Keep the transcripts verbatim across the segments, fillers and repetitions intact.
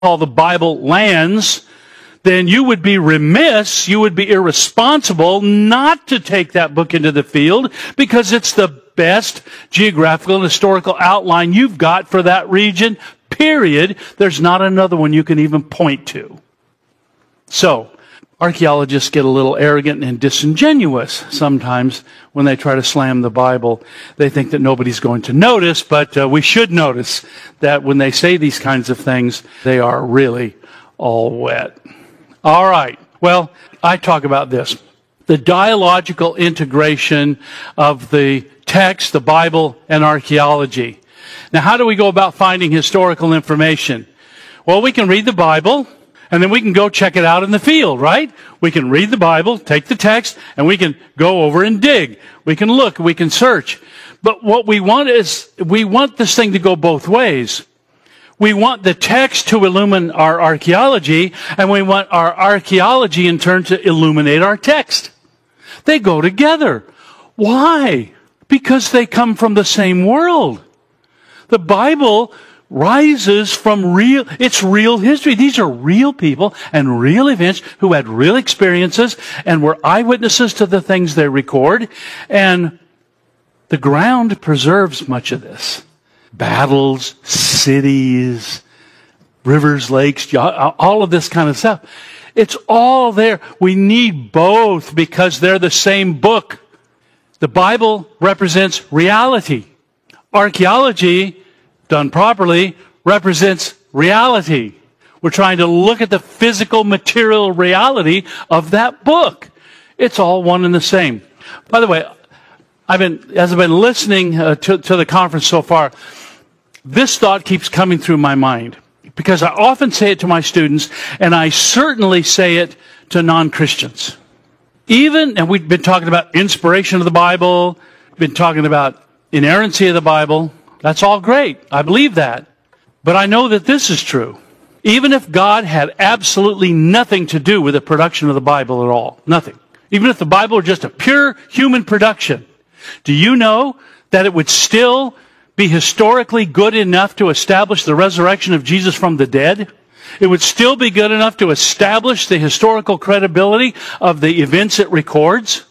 call the Bible lands, then you would be remiss, you would be irresponsible not to take that book into the field, because it's the best geographical and historical outline you've got for that region, period. There's not another one you can even point to. So, archaeologists get a little arrogant and disingenuous sometimes when they try to slam the Bible. They think that nobody's going to notice, but uh, we should notice that when they say these kinds of things, they are really all wet. All right. Well, I talk about this. The dialogical integration of the text, the Bible, and archaeology. Now, how do we go about finding historical information? Well, we can read the Bible, and then we can go check it out in the field, right? We can read the Bible, take the text, and we can go over and dig. We can look, we can search. But what we want is, we want this thing to go both ways. We want the text to illumine our archaeology, and we want our archaeology in turn to illuminate our text. They go together. Why? Because they come from the same world. The Bible rises from real, it's real history. These are real people and real events who had real experiences and were eyewitnesses to the things they record. And the ground preserves much of this. Battles, cities, rivers, lakes, all of this kind of stuff. It's all there. We need both because they're the same book. The Bible represents reality. Archaeology, done properly, represents reality. We're trying to look at the physical, material reality of that book. It's all one and the same. By the way, I've been, as I've been listening uh, to, to the conference so far, this thought keeps coming through my mind because I often say it to my students, and I certainly say it to non-Christians. Even, and we've been talking about inspiration of the Bible, been talking about inerrancy of the Bible. That's all great. I believe that. But I know that this is true. Even if God had absolutely nothing to do with the production of the Bible at all, nothing. Even if the Bible were just a pure human production, do you know that it would still be historically good enough to establish the resurrection of Jesus from the dead? It would still be good enough to establish the historical credibility of the events it records?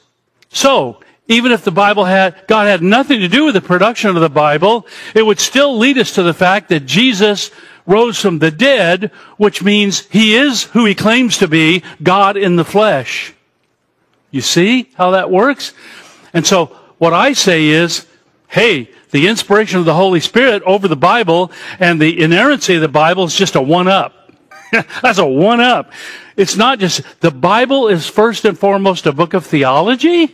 So, even if the Bible had, God had nothing to do with the production of the Bible, it would still lead us to the fact that Jesus rose from the dead, which means He is who He claims to be, God in the flesh. You see how that works? And so, what I say is, hey, the inspiration of the Holy Spirit over the Bible and the inerrancy of the Bible is just a one-up. That's a one-up. It's not just, the Bible is first and foremost a book of theology?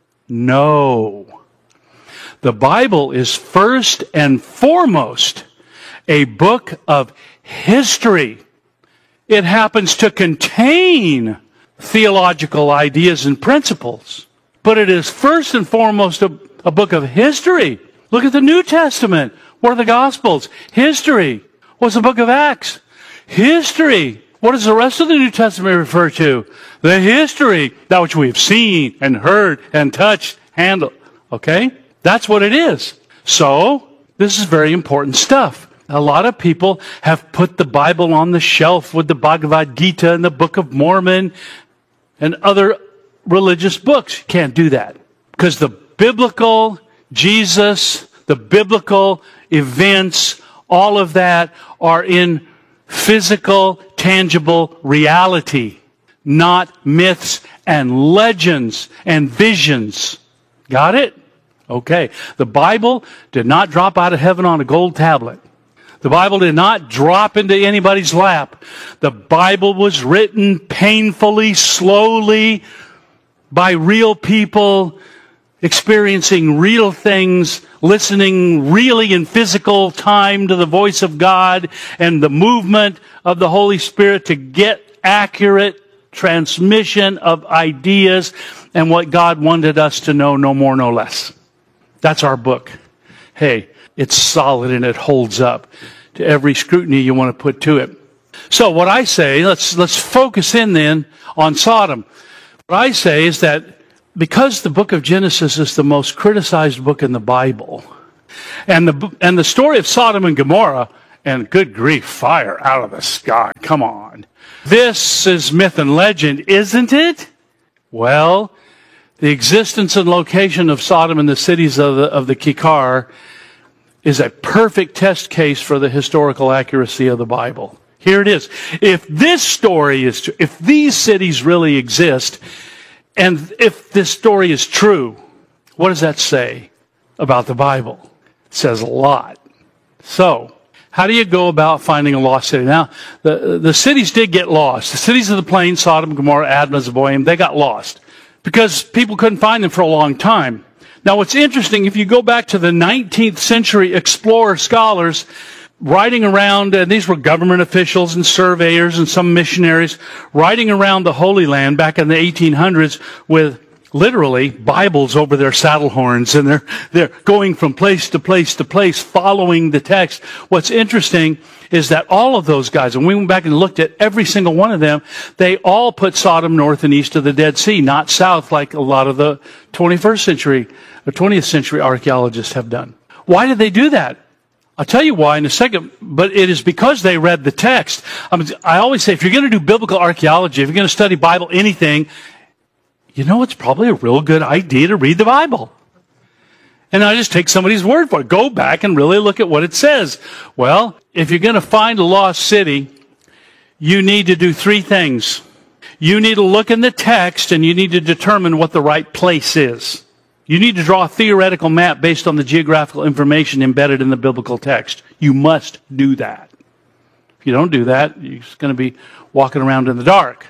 No. The Bible is first and foremost a book of history. It happens to contain theological ideas and principles, but it is first and foremost a, a book of history. Look at the New Testament. What are the Gospels? History. What's the book of Acts? History. What does the rest of the New Testament refer to? The history, that which we have seen and heard and touched, handled. Okay? That's what it is. So, this is very important stuff. A lot of people have put the Bible on the shelf with the Bhagavad Gita and the Book of Mormon and other religious books. You can't do that. Because the biblical Jesus, the biblical events, all of that are in physical, tangible reality, not myths and legends and visions. Got it? Okay. The Bible did not drop out of heaven on a gold tablet. The Bible did not drop into anybody's lap. The Bible was written painfully, slowly, by real people, experiencing real things, listening really in physical time to the voice of God and the movement of the Holy Spirit to get accurate transmission of ideas and what God wanted us to know, no more, no less. That's our book. Hey, it's solid and it holds up to every scrutiny you want to put to it. So what I say, let's let's focus in then on Sodom. What I say is that because the book of Genesis is the most criticized book in the Bible, and the and the story of Sodom and Gomorrah And good grief, fire out of the sky. Come on. This is myth and legend, isn't it? Well, the existence and location of Sodom and the cities of the, of the Kikar is a perfect test case for the historical accuracy of the Bible. Here it is. If this story is true, if these cities really exist, and if this story is true, what does that say about the Bible? It says a lot. So, how do you go about finding a lost city? Now, the, the cities did get lost. The cities of the plain, Sodom, Gomorrah, Admah, Zeboim, they got lost because people couldn't find them for a long time. Now, what's interesting, if you go back to the nineteenth century explorer scholars riding around, and these were government officials and surveyors and some missionaries, riding around the Holy Land back in the eighteen hundreds with literally Bibles over their saddle horns, and they're, they're going from place to place to place following the text. What's interesting is that all of those guys, and we went back and looked at every single one of them, they all put Sodom north and east of the Dead Sea, not south like a lot of the twenty-first century or twentieth century archaeologists have done. Why did they do that? I'll tell you why in a second, but it is because they read the text. I mean, I always say, if you're going to do biblical archaeology, if you're going to study Bible, anything, you know, it's probably a real good idea to read the Bible. And I just take somebody's word for it. Go back and really look at what it says. Well, if you're going to find a lost city, you need to do three things. You need to look in the text, and you need to determine what the right place is. You need to draw a theoretical map based on the geographical information embedded in the biblical text. You must do that. If you don't do that, you're just going to be walking around in the dark.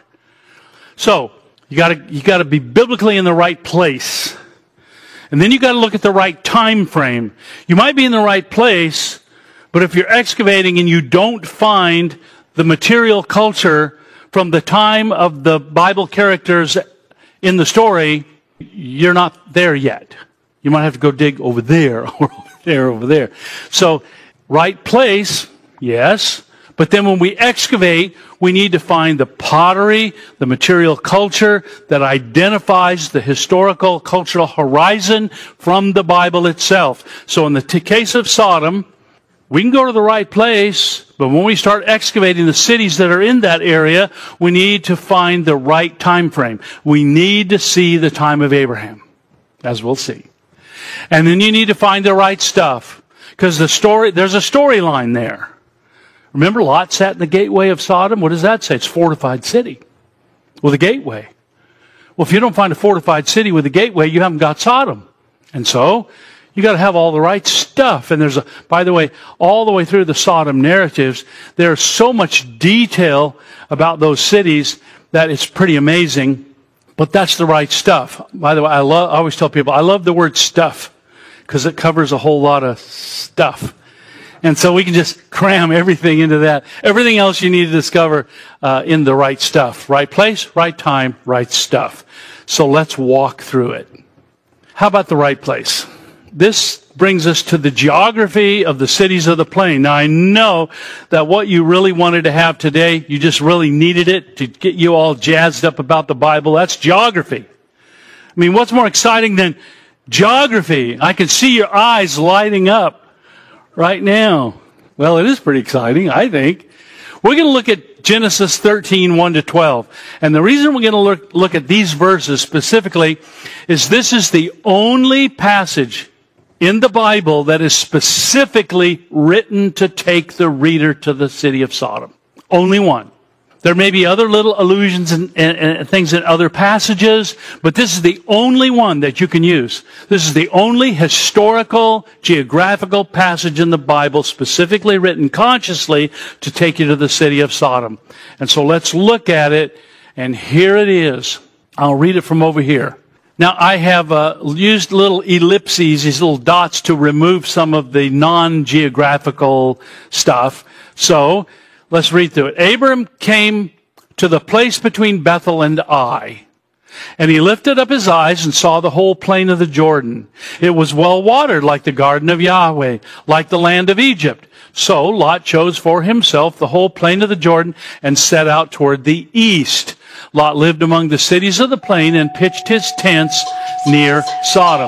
So, you got to you got to be biblically in the right place. And then you got to look at the right time frame. You might be in the right place, but if you're excavating and you don't find the material culture from the time of the Bible characters in the story, you're not there yet. You might have to go dig over there, or over there, over there. So, right place, yes. But then when we excavate, we need to find the pottery, the material culture that identifies the historical, cultural horizon from the Bible itself. So in the t- case of Sodom, we can go to the right place, but when we start excavating the cities that are in that area, we need to find the right time frame. We need to see the time of Abraham, as we'll see. And then you need to find the right stuff, because the story, there's a storyline there. Remember, Lot sat in the gateway of Sodom? What does that say? It's a fortified city with a gateway. Well, if you don't find a fortified city with a gateway, you haven't got Sodom. And so, you got to have all the right stuff. And there's a, by the way, all the way through the Sodom narratives, there's so much detail about those cities that it's pretty amazing. But that's the right stuff. By the way, I love, I always tell people, I love the word stuff because it covers a whole lot of stuff. And so we can just cram everything into that. Everything else you need to discover uh, in the right stuff. Right place, right time, right stuff. So let's walk through it. How about the right place? This brings us to the geography of the cities of the plain. Now, I know that what you really wanted to have today, you just really needed it to get you all jazzed up about the Bible. That's geography. I mean, what's more exciting than geography? I can see your eyes lighting up right now. Well, it is pretty exciting, I think. We're going to look at Genesis thirteen, one to twelve. And the reason we're going to look, look at these verses specifically is this is the only passage in the Bible that is specifically written to take the reader to the city of Sodom. Only one. There may be other little allusions and, and, and things in other passages, but this is the only one that you can use. This is the only historical, geographical passage in the Bible specifically written consciously to take you to the city of Sodom. And so let's look at it, and here it is. I'll read it from over here. Now, I have uh, used little ellipses, these little dots, to remove some of the non-geographical stuff. So, let's read through it. Abram came to the place between Bethel and Ai, and he lifted up his eyes and saw the whole plain of the Jordan. It was well watered like the garden of Yahweh, like the land of Egypt. So Lot chose for himself the whole plain of the Jordan and set out toward the east. Lot lived among the cities of the plain and pitched his tents near Sodom.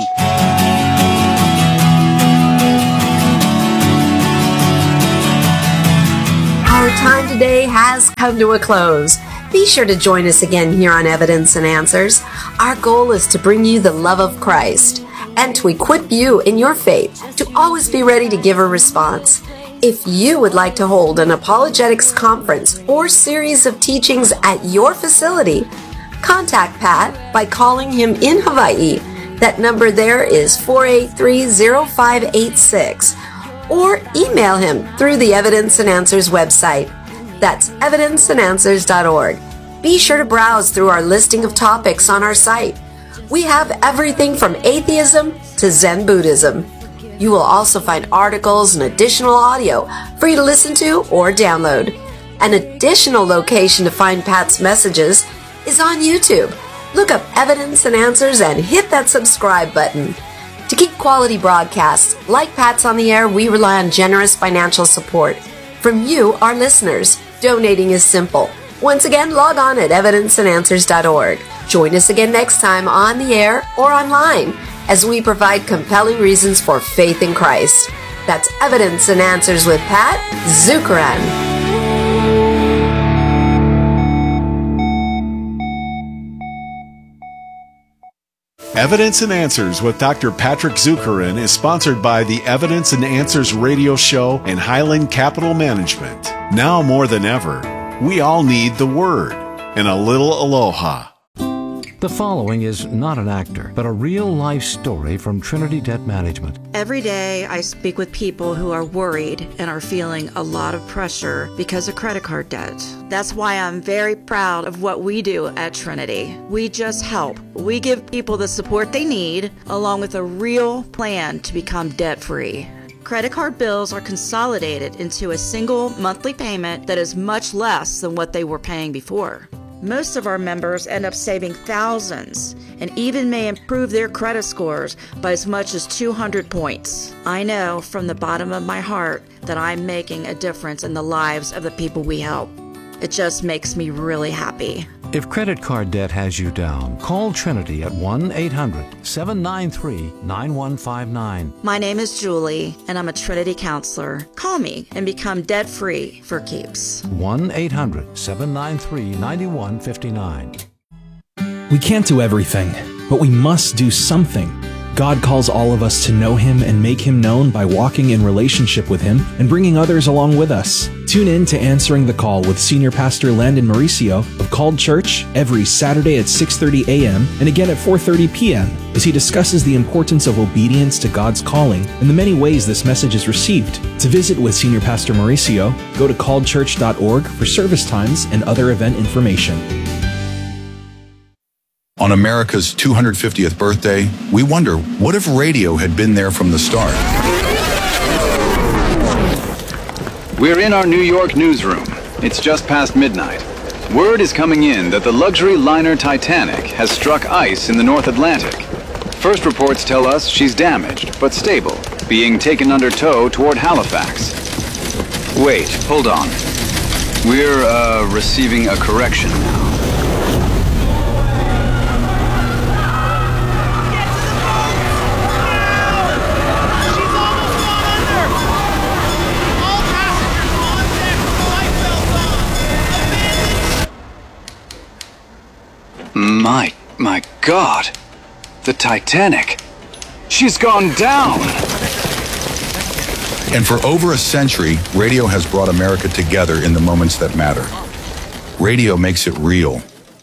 today has come to a close. Be sure to join us again here on Evidence and Answers. Our goal is to bring you the love of Christ and to equip you in your faith to always be ready to give a response. If you would like to hold an apologetics conference or series of teachings at your facility, contact Pat by calling him in Hawaii. That number there is four eight three, zero five eight six. Or email him through the Evidence and Answers website. That's evidence and answers dot org. Be sure to browse through our listing of topics on our site. We have everything from atheism to Zen Buddhism. You will also find articles and additional audio for you to listen to or download. An additional location to find Pat's messages is on YouTube. Look up Evidence and Answers and hit that subscribe button. To keep quality broadcasts like Pat's on the air, we rely on generous financial support from you, our listeners. Donating is simple. Once again, log on at evidence and answers dot org. Join us again next time on the air or online as we provide compelling reasons for faith in Christ. That's Evidence and Answers with Pat Zukeran. Evidence and Answers with Doctor Patrick Zukeran is sponsored by the Evidence and Answers radio show and Highland Capital Management. Now more than ever, we all need the Word and a little aloha. The following is not an actor, but a real-life story from Trinity Debt Management. Every day I speak with people who are worried and are feeling a lot of pressure because of credit card debt. That's why I'm very proud of what we do at Trinity. We just help. We give people the support they need, along with a real plan to become debt-free. Credit card bills are consolidated into a single monthly payment that is much less than what they were paying before. Most of our members end up saving thousands and even may improve their credit scores by as much as two hundred points. I know from the bottom of my heart that I'm making a difference in the lives of the people we help. It just makes me really happy. If credit card debt has you down, call Trinity at one eight hundred, seven nine three, nine one five nine. My name is Julie, and I'm a Trinity counselor. Call me and become debt-free for keeps. one eight hundred, seven nine three, nine one five nine. We can't do everything, but we must do something. God calls all of us to know Him and make Him known by walking in relationship with Him and bringing others along with us. Tune in to Answering the Call with Senior Pastor Landon Mauricio of Called Church every Saturday at six thirty a.m. and again at four thirty p.m. as he discusses the importance of obedience to God's calling and the many ways this message is received. To visit with Senior Pastor Mauricio, go to called church dot org for service times and other event information. On America's two hundred fiftieth birthday, we wonder, what if radio had been there from the start? We're in our New York newsroom. It's just past midnight. Word is coming in that the luxury liner Titanic has struck ice in the North Atlantic. First reports tell us she's damaged, but stable, being taken under tow toward Halifax. Wait, hold on. We're, uh, receiving a correction now. My, my God, the Titanic, she's gone down. And for over a century, radio has brought America together in the moments that matter. Radio makes it real.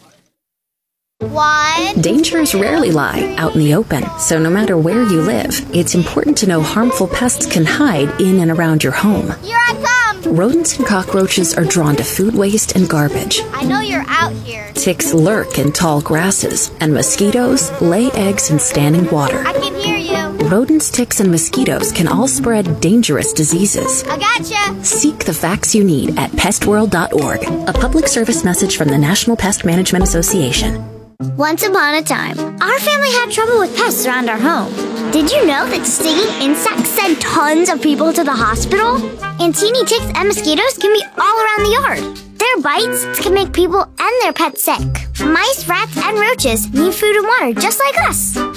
One. Dangers rarely lie out in the open, so no matter where you live, it's important to know harmful pests can hide in and around your home. Here I come! Rodents and cockroaches are drawn to food waste and garbage. I know you're out here. Ticks lurk in tall grasses, and mosquitoes lay eggs in standing water. I can hear you. Rodents, ticks, and mosquitoes can all spread dangerous diseases. I gotcha. Seek the facts you need at pest world dot org, a public service message from the National Pest Management Association. Once upon a time, our family had trouble with pests around our home. Did you know that stinging insects send tons of people to the hospital? And teeny ticks and mosquitoes can be all around the yard. Their bites can make people and their pets sick. Mice, rats, and roaches need food and water just like us.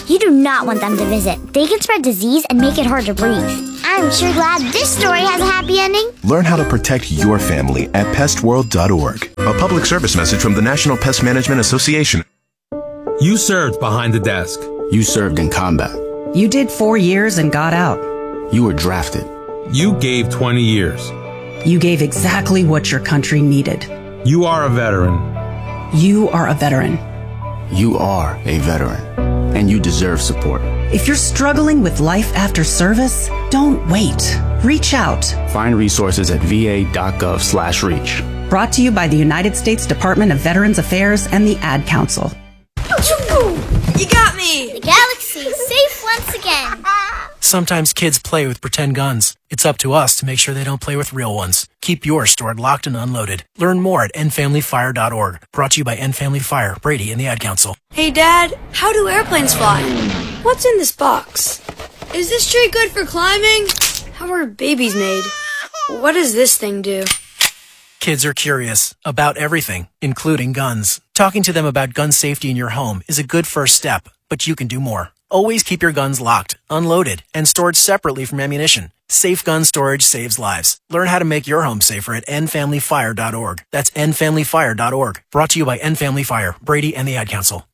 You do not want them to visit. They can spread disease and make it hard to breathe. I'm sure glad this story has a happy ending. Learn how to protect your family at pest world dot org. A public service message from the National Pest Management Association. You served behind the desk. You served in combat. You did four years and got out. You were drafted. You gave twenty years. You gave exactly what your country needed. You are a veteran. You are a veteran. You are a veteran, and you deserve support. If you're struggling with life after service, don't wait. Reach out. Find resources at v a dot gov slash reach. Brought to you by the United States Department of Veterans Affairs and the Ad Council. You got me! The galaxy is safe once again. Sometimes kids play with pretend guns. It's up to us to make sure they don't play with real ones. Keep yours stored locked and unloaded. Learn more at end family fire dot org. Brought to you by End Family Fire, Brady, and the Ad Council. Hey, Dad, how do airplanes fly? What's in this box? Is this tree good for climbing? How are babies made? What does this thing do? Kids are curious about everything, including guns. Talking to them about gun safety in your home is a good first step, but you can do more. Always keep your guns locked, unloaded, and stored separately from ammunition. Safe gun storage saves lives. Learn how to make your home safer at end family fire dot org. That's end family fire dot org. Brought to you by End Family Fire, Brady, and the Ad Council.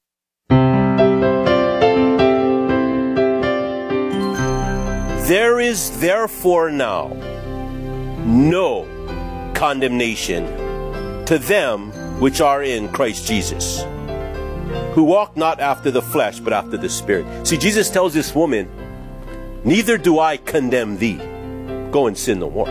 There is therefore now no condemnation to them which are in Christ Jesus, who walk not after the flesh, but after the Spirit. See, Jesus tells this woman, neither do I condemn thee. Go and sin no more.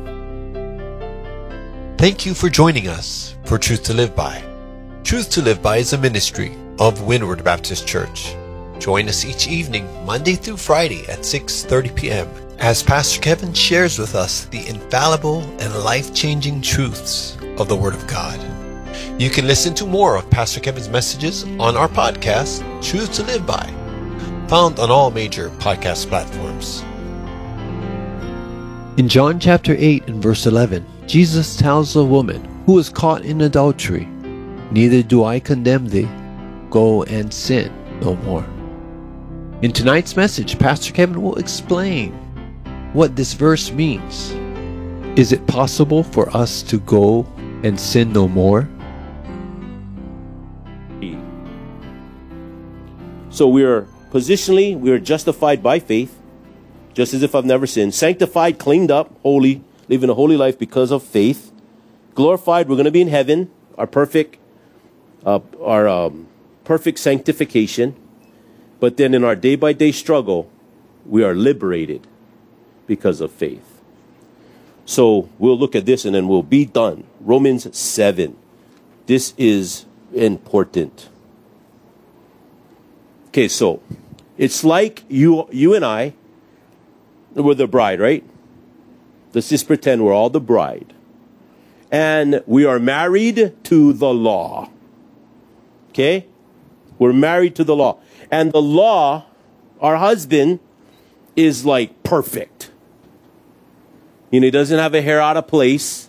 Thank you for joining us for Truth to Live By. Truth to Live By is a ministry of Windward Baptist Church. Join us each evening, Monday through Friday at six thirty p.m. as Pastor Kevin shares with us the infallible and life-changing truths of the Word of God. You can listen to more of Pastor Kevin's messages on our podcast, Truth to Live By, found on all major podcast platforms. In John chapter eight and verse eleven, Jesus tells the woman who was caught in adultery, neither do I condemn thee, go and sin no more. In tonight's message, Pastor Kevin will explain what this verse means. Is it possible for us to go and sin no more? So we are positionally, we are justified by faith, just as if I've never sinned. Sanctified, cleaned up, holy, living a holy life because of faith. Glorified, we're going to be in heaven, our perfect, uh, our um, perfect sanctification. But then in our day-by-day struggle, we are liberated because of faith. So we'll look at this and then we'll be done. Romans seven. This is important. Okay, so it's like you you and I, we're the bride, right? Let's just pretend we're all the bride. And we are married to the law. Okay? We're married to the law. And the law, our husband, is like perfect. You know, he doesn't have a hair out of place.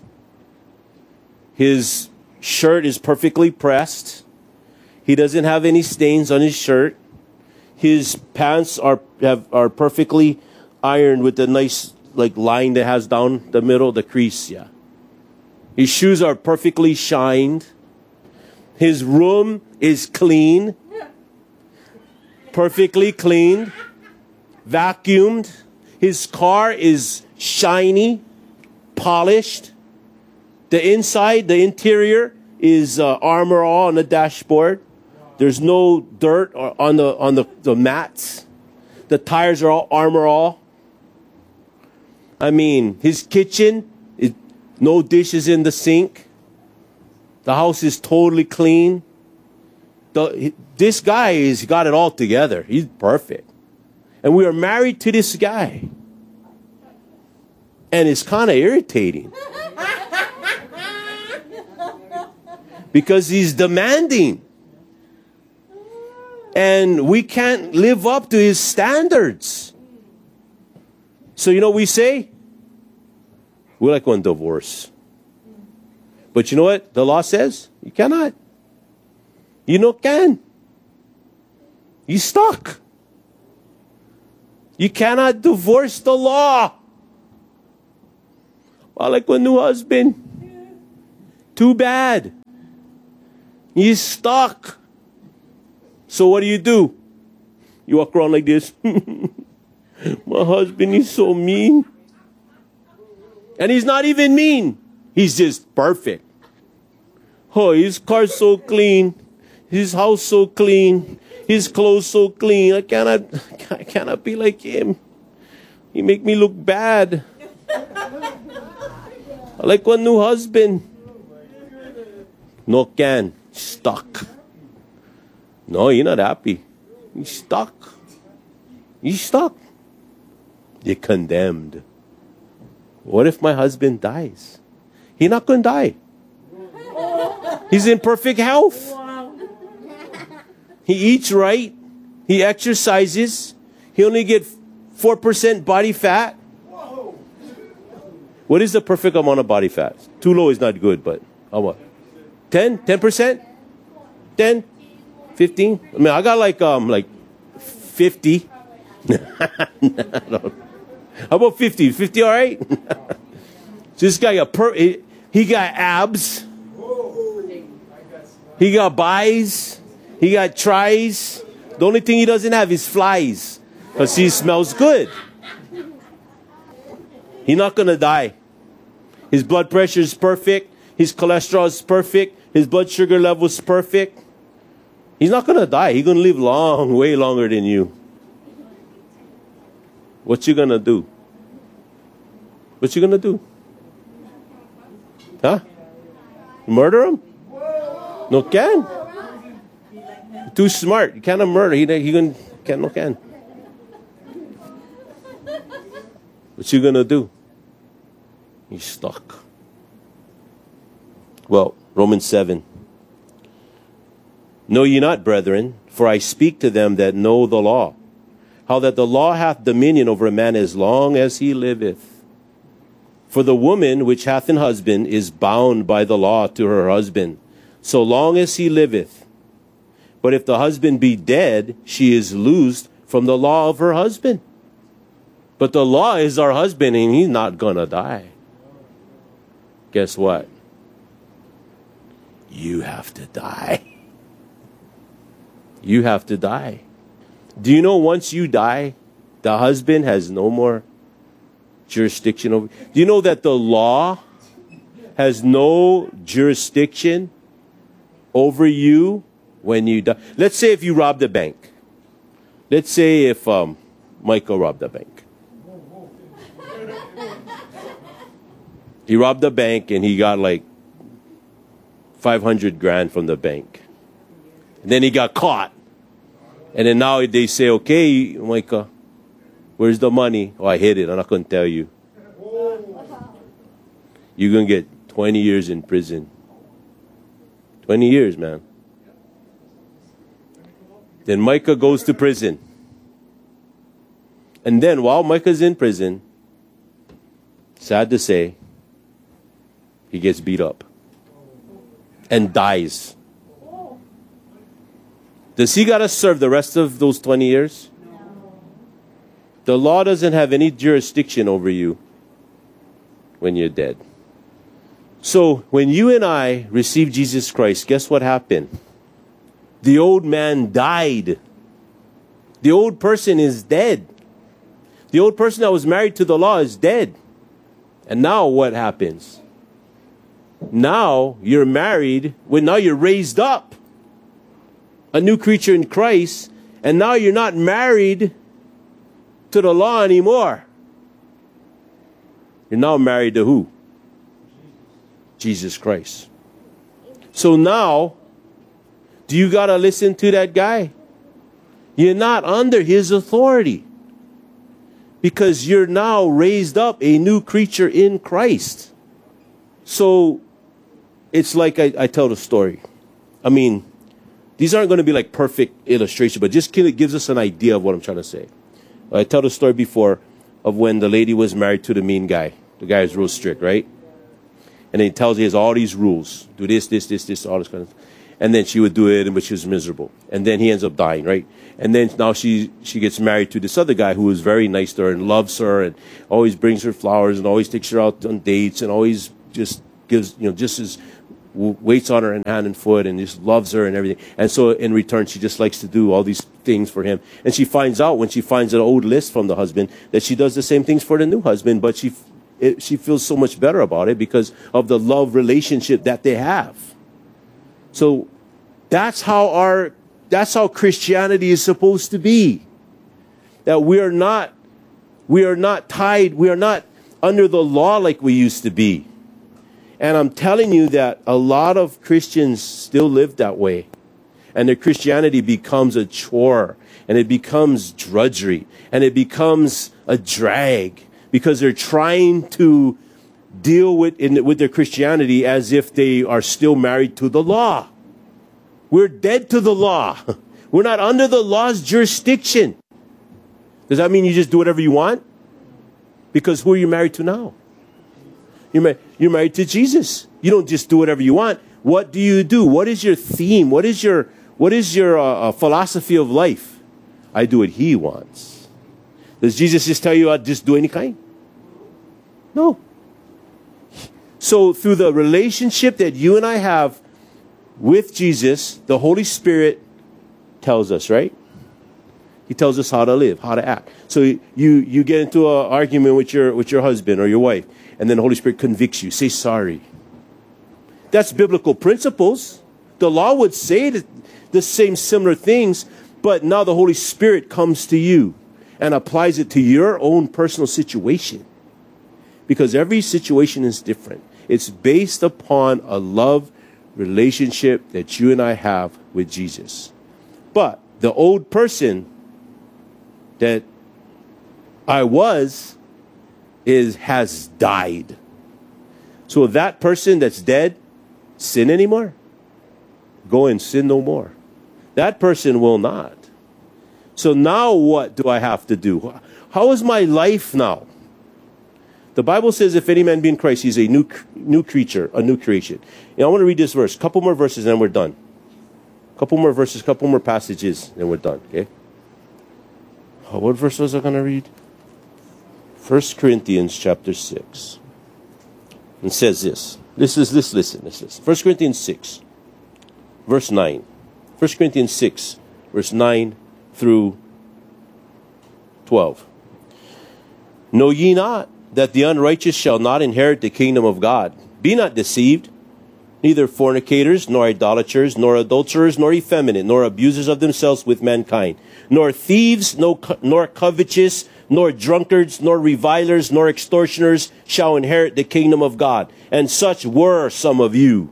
His shirt is perfectly pressed. He doesn't have any stains on his shirt. His pants are have, are perfectly ironed with the nice like line that has down the middle, the crease, yeah. His shoes are perfectly shined. His room is clean. Perfectly cleaned. Vacuumed. His car is shiny, polished. The inside, the interior is uh, Armor All on the dashboard. There's no dirt or on the on the, the mats. The tires are all Armor All. I mean, his kitchen, is no dishes in the sink. The house is totally clean. The, this guy has got it all together. He's perfect. And we are married to this guy. And it's kind of irritating. Because he's demanding. And we can't live up to his standards. So you know what we say? We're like on divorce. But you know what the law says? You cannot. You no can. You stuck. You cannot divorce the law. Well, like a new husband. Too bad. He's stuck. So what do you do? You walk around like this. My husband is so mean. And he's not even mean. He's just perfect. Oh, his car's so clean. His house so clean. His clothes so clean. I cannot, I cannot be like him. He make me look bad. I like one new husband. No can. Stuck. No, you're not happy. You're stuck. You're stuck. You're condemned. What if my husband dies? He's not going to die. He's in perfect health. He eats right. He exercises. He only gets four percent body fat. What is the perfect amount of body fat? Too low is not good, but how what? ten? ten percent? ten? fifteen? I mean, I got like, um, like fifty. How about fifty? fifty all right? This guy got per he, he got abs. He got buys. He got tries. The only thing he doesn't have is flies. Because he smells good. He's not going to die. His blood pressure is perfect. His cholesterol is perfect. His blood sugar level is perfect. He's not going to die. He's going to live long, way longer than you. What you going to do? What you going to do? Huh? Murder him? No can. Too smart. You cannot murder. He, he gonna, can, no can. What you going to do? He's stuck. Well, Romans seven. Know ye not, brethren, for I speak to them that know the law, how that the law hath dominion over a man as long as he liveth. For the woman which hath an husband is bound by the law to her husband, so long as he liveth. But if the husband be dead, she is loosed from the law of her husband. But the law is our husband, and he's not going to die. Guess what? You have to die. You have to die. Do you know once you die, the husband has no more jurisdiction over? Do you know that the law has no jurisdiction over you when you die? Let's say if you robbed a bank. Let's say if um, Michael robbed a bank. He robbed a bank and he got like five hundred grand from the bank. And then he got caught. And then now they say, okay, Micah, where's the money? Oh, I hid it. I'm not going to tell you. You're going to get twenty years in prison. twenty years, man. Then Micah goes to prison. And then while Micah's in prison, sad to say, he gets beat up and dies. Does he got to serve the rest of those twenty years? The law doesn't have any jurisdiction over you when you're dead. So when you and I received Jesus Christ, guess what happened? The old man died. The old person is dead. The old person that was married to the law is dead. And now what happens? Now you're married. Well, now you're raised up. A new creature in Christ. And now you're not married to the law anymore. You're now married to who? Jesus Christ. So now, do you got to listen to that guy? You're not under his authority. Because you're now raised up a new creature in Christ. So, it's like I, I tell the story. I mean, these aren't going to be like perfect illustration, but just it gives us an idea of what I'm trying to say. I tell the story before of when the lady was married to the mean guy. The guy is real strict, right? And then he tells he has all these rules. Do this, this, this, this, all this kind of stuff. And then she would do it, but she was miserable. And then he ends up dying, right? And then now she, she gets married to this other guy who is very nice to her and loves her and always brings her flowers and always takes her out on dates and always just gives, you know, just as waits on her in hand and foot and just loves her and everything. And so in return, she just likes to do all these things for him. And she finds out when she finds an old list from the husband that she does the same things for the new husband, but she, it, she feels so much better about it because of the love relationship that they have. So that's how our That's how Christianity is supposed to be. That we are not, we are not tied, we are not under the law like we used to be. And I'm telling you that a lot of Christians still live that way. And their Christianity becomes a chore, and it becomes drudgery, and it becomes a drag because they're trying to deal with, in, with their Christianity as if they are still married to the law. We're dead to the law. We're not under the law's jurisdiction. Does that mean you just do whatever you want? Because who are you married to now? You're, ma- you're married to Jesus. You don't just do whatever you want. What do you do? What is your theme? What is your, what is your uh, uh, philosophy of life? I do what he wants. Does Jesus just tell you I'll just do any kind? No. So through the relationship that you and I have with Jesus, the Holy Spirit tells us, right? He tells us how to live, how to act. So you you get into an argument with your with your husband or your wife, and then the Holy Spirit convicts you. Say sorry. That's biblical principles. The law would say the, the same similar things, but now the Holy Spirit comes to you and applies it to your own personal situation. Because every situation is different. It's based upon a love relationship that you and I have with Jesus. But the old person that I was is has died. So if that person that's dead sin anymore, go and sin no more. That person will not. So now what do I have to do? How is my life now? The Bible says, if any man be in Christ, he's a new new creature, a new creation. Now, I want to read this verse. A couple more verses, and then we're done. A couple more verses, a couple more passages, and we're done. Okay? Oh, what verse was I going to read? First Corinthians chapter six. It says this. This is this. Listen. This is First Corinthians six, verse nine. First Corinthians six, verse nine through twelve. Know ye not that the unrighteous shall not inherit the kingdom of God? Be not deceived. Neither fornicators, nor idolaters, nor adulterers, nor effeminate, nor abusers of themselves with mankind, nor thieves, no, nor covetous, nor drunkards, nor revilers, nor extortioners shall inherit the kingdom of God. And such were some of you.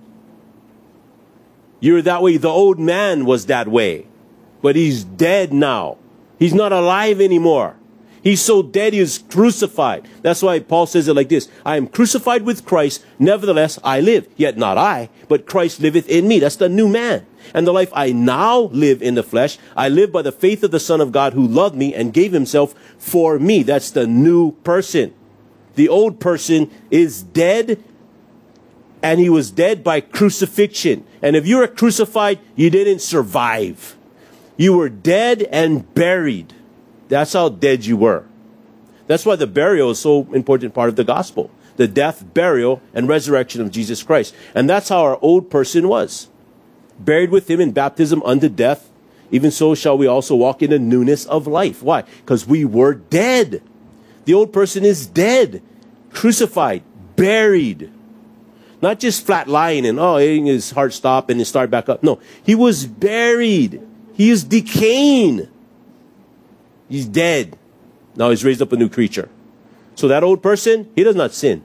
You're that way. The old man was that way. But he's dead now. He's not alive anymore. He's so dead, he is crucified. That's why Paul says it like this. I am crucified with Christ, nevertheless I live. Yet not I, but Christ liveth in me. That's the new man. And the life I now live in the flesh, I live by the faith of the Son of God who loved me and gave himself for me. That's the new person. The old person is dead, and he was dead by crucifixion. And if you were crucified, you didn't survive. You were dead and buried. That's how dead you were. That's why the burial is so important part of the gospel. The death, burial, and resurrection of Jesus Christ. And that's how our old person was. Buried with him in baptism unto death. Even so shall we also walk in the newness of life. Why? Because we were dead. The old person is dead. Crucified. Buried. Not just flat lying and, oh, his heart stopped and it started back up. No, he was buried. He is decaying. He's dead. Now he's raised up a new creature. So that old person, he does not sin.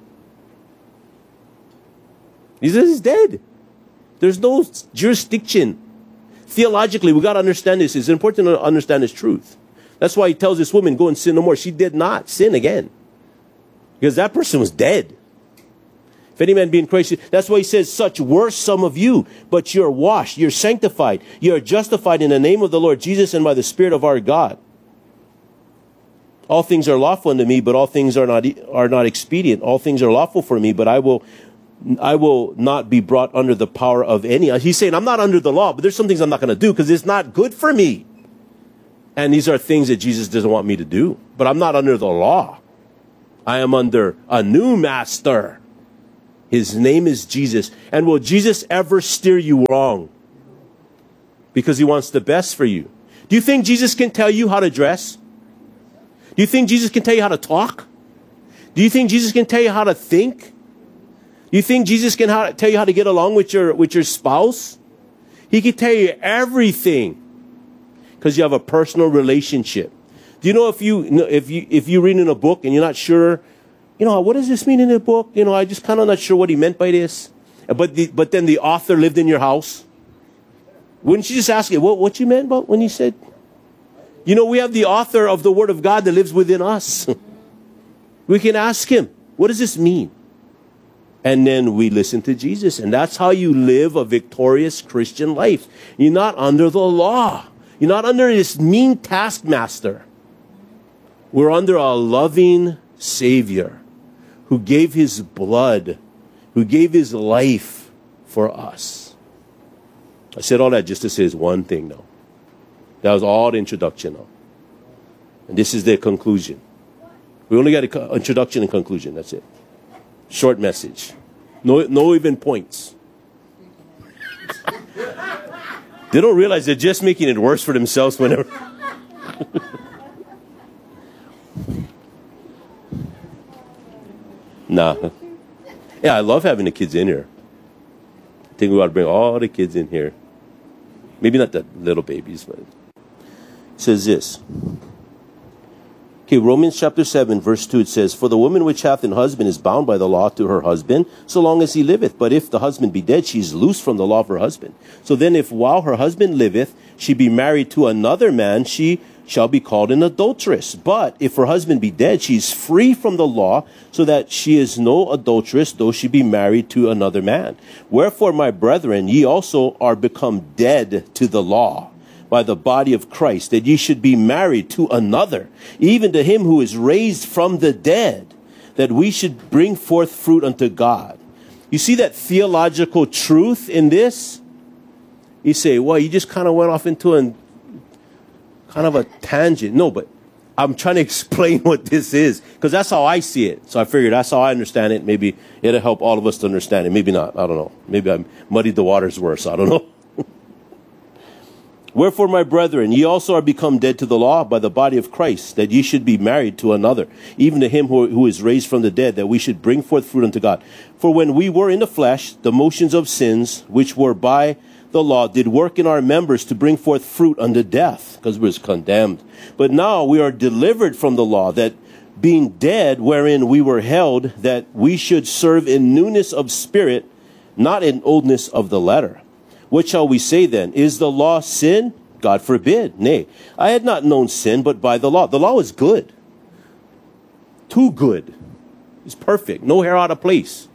He says he's dead. There's no jurisdiction. Theologically, we got to understand this. It's important to understand this truth. That's why he tells this woman, go and sin no more. She did not sin again. Because that person was dead. If any man be in Christ, that's why he says, such were some of you, but you're washed, you're sanctified, you're justified in the name of the Lord Jesus and by the Spirit of our God. All things are lawful unto me, but all things are not are not expedient. All things are lawful for me, but I will I will not be brought under the power of any. He's saying, I'm not under the law, but there's some things I'm not going to do because it's not good for me. And these are things that Jesus doesn't want me to do. But I'm not under the law. I am under a new master. His name is Jesus. And will Jesus ever steer you wrong? Because he wants the best for you. Do you think Jesus can tell you how to dress? Do you think Jesus can tell you how to talk? Do you think Jesus can tell you how to think? Do you think Jesus can how, tell you how to get along with your, with your spouse? He can tell you everything because you have a personal relationship. Do you know if you, if you, if you read in a book and you're not sure, you know, what does this mean in the book? You know, I just kind of not sure what he meant by this. But the, but then the author lived in your house. Wouldn't you just ask it, what, what you meant about when you said, you know, we have the author of the Word of God that lives within us. We can ask him, what does this mean? And then we listen to Jesus. And that's how you live a victorious Christian life. You're not under the law. You're not under this mean taskmaster. We're under a loving Savior who gave his blood, who gave his life for us. I said all that just to say this one thing now. That was all the introduction now. And this is the conclusion. We only got an introduction and conclusion. That's it. Short message. No, no even points. They don't realize they're just making it worse for themselves whenever. Nah. Yeah, I love having the kids in here. I think we ought to bring all the kids in here. Maybe not the little babies, but it says this. Okay, Romans chapter seven, verse two, it says, For the woman which hath an husband is bound by the law to her husband, so long as he liveth. But if the husband be dead, she is loosed from the law of her husband. So then if while her husband liveth, she be married to another man, she shall be called an adulteress. But if her husband be dead, she is free from the law, so that she is no adulteress, though she be married to another man. Wherefore, my brethren, ye also are become dead to the law by the body of Christ, that ye should be married to another, even to him who is raised from the dead, that we should bring forth fruit unto God. You see that theological truth in this? You say, well, you just kind of went off into a kind of a tangent. No, but I'm trying to explain what this is, because that's how I see it. So I figured that's how I understand it. Maybe it'll help all of us to understand it. Maybe not. I don't know. Maybe I muddied the waters worse. I don't know. Wherefore, my brethren, ye also are become dead to the law by the body of Christ, that ye should be married to another, even to him who, who is raised from the dead, that we should bring forth fruit unto God. For when we were in the flesh, the motions of sins, which were by the law, did work in our members to bring forth fruit unto death, because we was condemned. But now we are delivered from the law, that being dead wherein we were held, that we should serve in newness of spirit, not in oldness of the letter. What shall we say then? Is the law sin? God forbid. Nay, I had not known sin, but by the law. The law is good. Too good. It's perfect. No hair out of place.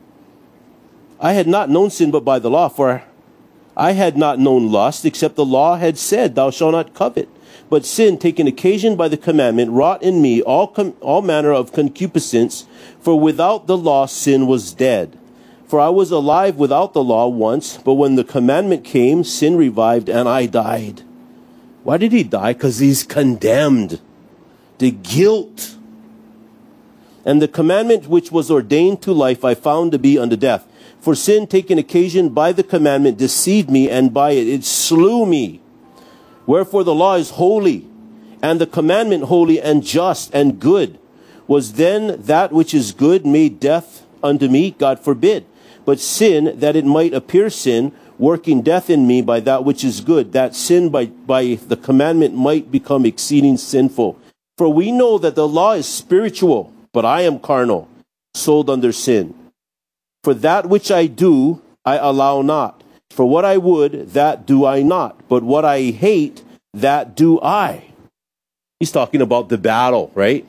I had not known sin, but by the law. For I had not known lust, except the law had said, Thou shalt not covet. But sin, taking occasion by the commandment, wrought in me all, com- all manner of concupiscence. For without the law, sin was dead. For I was alive without the law once, but when the commandment came, sin revived, and I died. Why did he die? Because he's condemned. The guilt. And the commandment which was ordained to life I found to be unto death. For sin, taking occasion by the commandment, deceived me, and by it it slew me. Wherefore the law is holy, and the commandment holy and just and good. Was then that which is good made death unto me? God forbid. But sin, that it might appear sin, working death in me by that which is good, that sin by, by the commandment might become exceeding sinful. For we know that the law is spiritual, but I am carnal, sold under sin. For that which I do, I allow not. For what I would, that do I not. But what I hate, that do I. He's talking about the battle, right?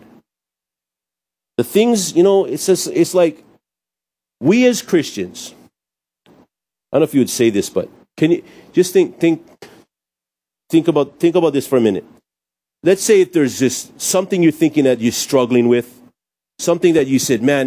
The things, you know, it's just, it's like, we as Christians, I don't know if you would say this, but can you just think, think, think about, think about this for a minute. Let's say if there's just something you're thinking that you're struggling with, something that you said, man,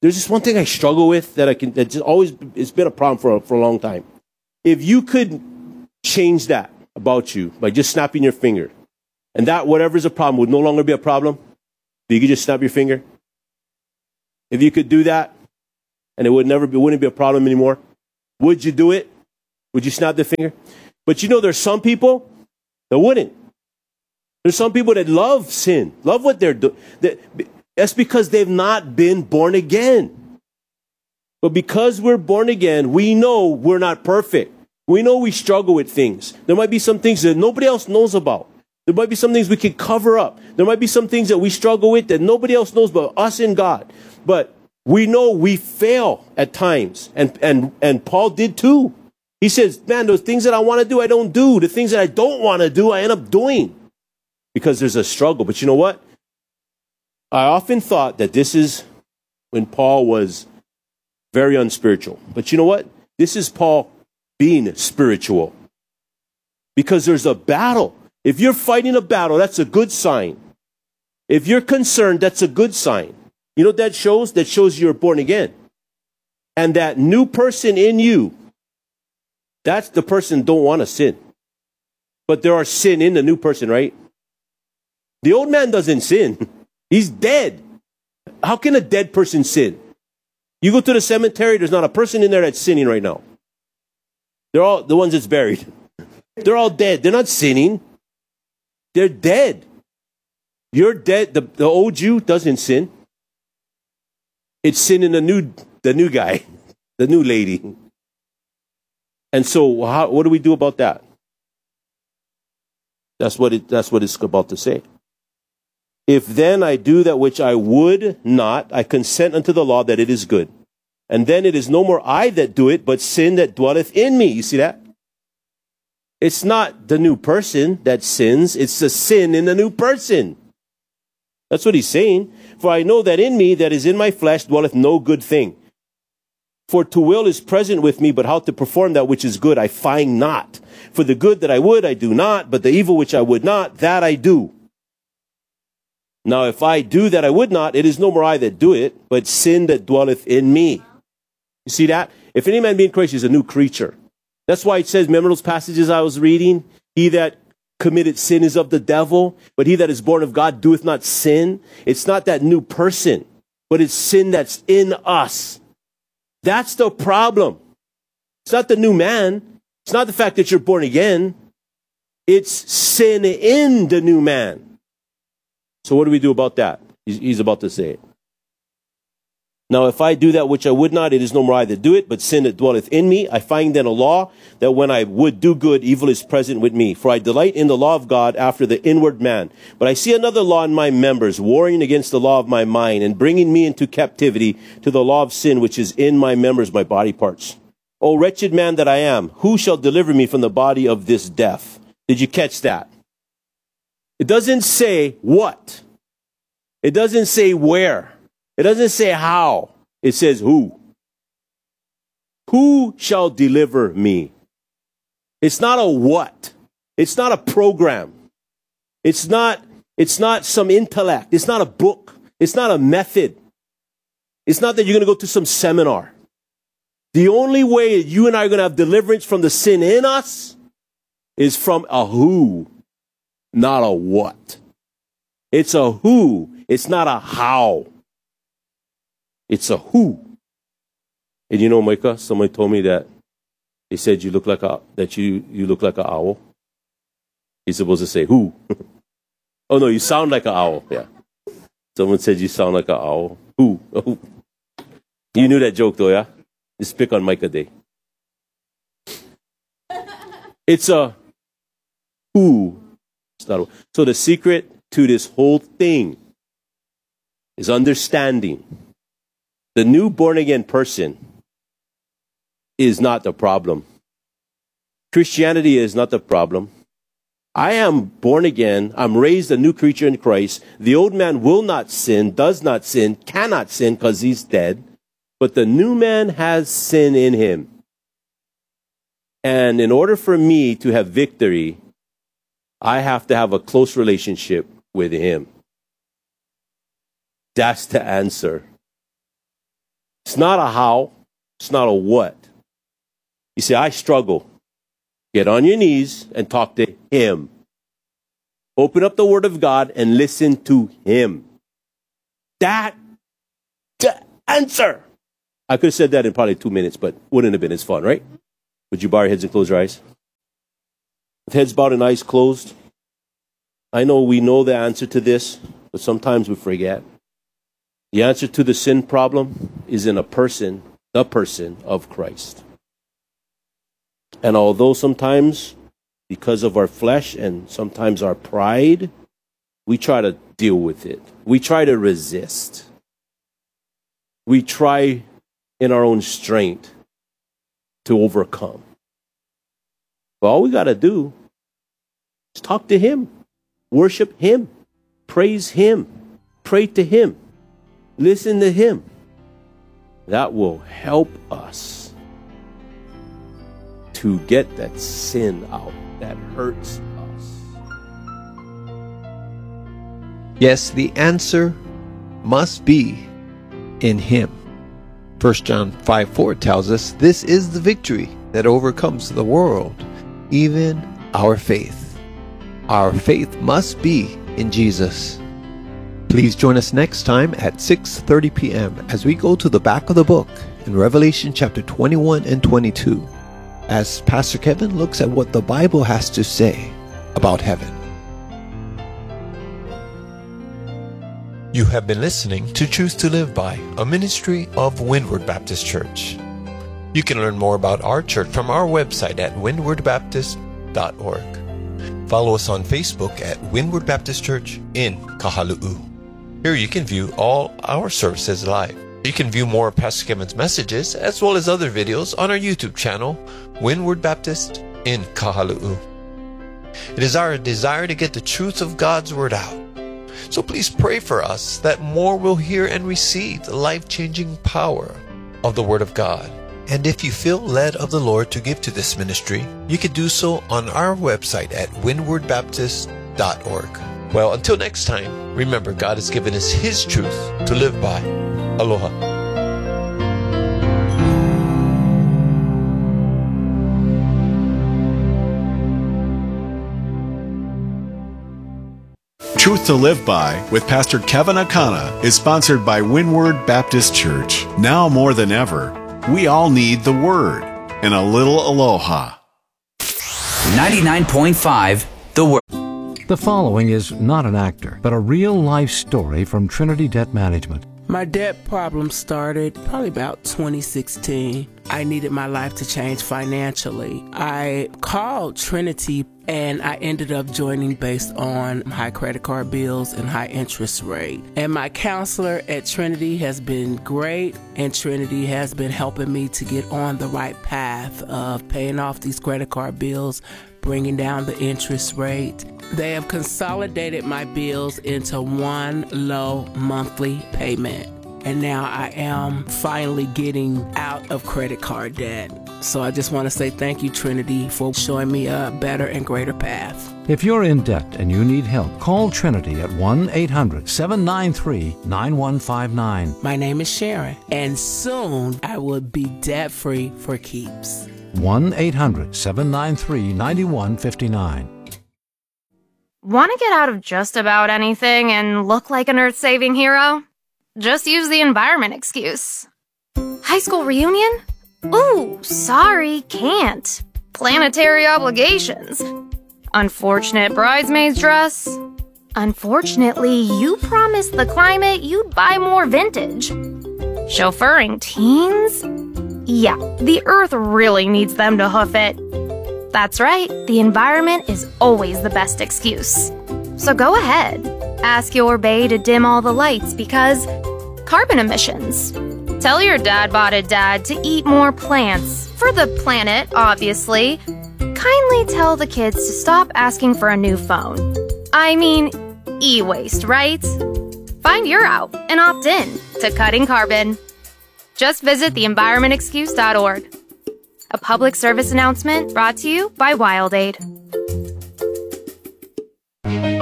there's this one thing I struggle with that I can, that's always, it's been a problem for, for a long time. If you could change that about you by just snapping your finger, and that whatever's a problem would no longer be a problem, you could just snap your finger. If you could do that, and it would never be, wouldn't be a problem anymore, would you do it? Would you snap the finger? But you know, there's some people that wouldn't. There's some people that love sin, love what they're doing. That's because they've not been born again. But because we're born again, we know we're not perfect. We know we struggle with things. There might be some things that nobody else knows about. There might be some things we can cover up. There might be some things that we struggle with that nobody else knows but us and God. But we know we fail at times. And, and, and Paul did too. He says, man, those things that I want to do, I don't do. The things that I don't want to do, I end up doing. Because there's a struggle. But you know what? I often thought that this is when Paul was very unspiritual. But you know what? This is Paul being spiritual. Because there's a battle. If you're fighting a battle, that's a good sign. If you're concerned, that's a good sign. You know what that shows? That shows you're born again. And that new person in you, that's the person don't want to sin. But there are sin in the new person, right? The old man doesn't sin. He's dead. How can a dead person sin? You go to the cemetery, there's not a person in there that's sinning right now. They're all the ones that's buried. They're all dead. They're not sinning. They're dead. You're dead. The, the old you doesn't sin. It's sin in the new, the new guy, the new lady. And so how, what do we do about that? That's what it, that's what it's about to say. If then I do that which I would not, I consent unto the law that it is good. And then it is no more I that do it, but sin that dwelleth in me. You see that? It's not the new person that sins. It's the sin in the new person. That's what he's saying. For I know that in me, that is in my flesh, dwelleth no good thing. For to will is present with me, but how to perform that which is good I find not. For the good that I would, I do not, but the evil which I would not, that I do. Now if I do that I would not, it is no more I that do it, but sin that dwelleth in me. You see that? If any man be in Christ, he is a new creature. That's why it says, remember those passages I was reading? He that committed sin is of the devil, but he that is born of God doeth not sin. It's not that new person, but it's sin that's in us. That's the problem. It's not the new man. It's not the fact that you're born again. It's sin in the new man. So what do we do about that? He's, he's about to say it. Now, if I do that which I would not, it is no more I that do it, but sin that dwelleth in me. I find then a law that when I would do good, evil is present with me. For I delight in the law of God after the inward man. But I see another law in my members, warring against the law of my mind, and bringing me into captivity to the law of sin which is in my members, my body parts. O wretched man that I am, who shall deliver me from the body of this death? Did you catch that? It doesn't say what. It doesn't say where. It doesn't say how. It says who. Who shall deliver me? It's not a what. It's not a program. It's not, it's not some intellect. It's not a book. It's not a method. It's not that you're going to go to some seminar. The only way you and I are going to have deliverance from the sin in us is from a who, not a what. It's a who. It's not a how. It's a who. And you know, Micah, somebody told me that they said you look like a that you, you look like an owl. He's supposed to say who. Oh no, you sound like an owl. Yeah. Someone said you sound like an owl. Who? Oh. You knew that joke though, yeah? Just pick on Micah Day. It's a who. It's not a, so the secret to this whole thing is understanding. The new born-again person is not the problem. Christianity is not the problem. I am born again. I'm raised a new creature in Christ. The old man will not sin, does not sin, cannot sin because he's dead. But the new man has sin in him. And in order for me to have victory, I have to have a close relationship with him. That's the answer. It's not a how. It's not a what. You say, I struggle. Get on your knees and talk to him. Open up the Word of God and listen to him. That, the answer. I could have said that in probably two minutes, but wouldn't have been as fun, right? Would you bow your heads and close your eyes? With heads bowed and eyes closed, I know we know the answer to this, but sometimes we forget. The answer to the sin problem is in a person, the person of Christ. And although sometimes, because of our flesh and sometimes our pride, we try to deal with it. We try to resist. We try in our own strength to overcome. But all we got to do is talk to him, worship him, praise him, pray to him, listen to him. That will help us to get that sin out that hurts us. Yes, the answer must be in him. First John five four tells us, this is the victory that overcomes the world, even our faith. Our faith must be in Jesus. Please join us next time at six thirty p.m. as we go to the back of the book in Revelation chapter twenty-one and twenty-two, as Pastor Kevin looks at what the Bible has to say about heaven. You have been listening to Truth to Live By, a ministry of Windward Baptist Church. You can learn more about our church from our website at windward baptist dot org. Follow us on Facebook at Windward Baptist Church in Kahalu'u. Here you can view all our services live. You can view more of Pastor Kevin's messages as well as other videos on our YouTube channel, Windward Baptist in Kahalu'u. It is our desire to get the truth of God's Word out. So please pray for us that more will hear and receive the life-changing power of the Word of God. And if you feel led of the Lord to give to this ministry, you can do so on our website at windward baptist dot org. Well, until next time, remember God has given us His truth to live by. Aloha. Truth to Live By with Pastor Kevin Akana is sponsored by Windward Baptist Church. Now more than ever, we all need the Word and a little aloha. ninety-nine point five The Word. The following is not an actor, but a real-life story from Trinity Debt Management. My debt problem started probably about twenty sixteen. I needed my life to change financially. I called Trinity and I ended up joining based on high credit card bills and high interest rate. And my counselor at Trinity has been great, and Trinity has been helping me to get on the right path of paying off these credit card bills, bringing down the interest rate. They have consolidated my bills into one low monthly payment. And now I am finally getting out of credit card debt. So I just want to say thank you, Trinity, for showing me a better and greater path. If you're in debt and you need help, call Trinity at one eight hundred seven nine three nine one five nine. My name is Sharon, and soon I will be debt-free for keeps. one eight hundred seven nine three nine one five nine. Want to get out of just about anything and look like an earth-saving hero? Just use the environment excuse. High school reunion? Ooh, sorry, can't. Planetary obligations. Unfortunate bridesmaid's dress. Unfortunately, you promised the climate you'd buy more vintage. Chauffeuring teens? Yeah, the earth really needs them to hoof it. That's right, the environment is always the best excuse. So go ahead, ask your bae to dim all the lights because carbon emissions. Tell your dad-botted dad to eat more plants, for the planet, obviously. Kindly tell the kids to stop asking for a new phone. I mean, e-waste, right? Find your out and opt in to cutting carbon. Just visit the environment excuse dot org. A public service announcement brought to you by WildAid.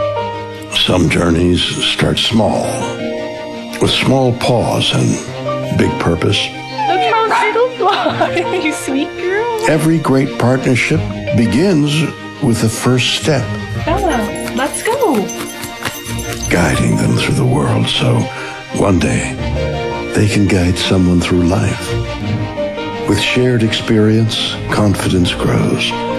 Some journeys start small, with small pause and big purpose. Look how little you are, you sweet girl. Every great partnership begins with the first step. Bella, let's go. Guiding them through the world so one day they can guide someone through life. With shared experience, confidence grows.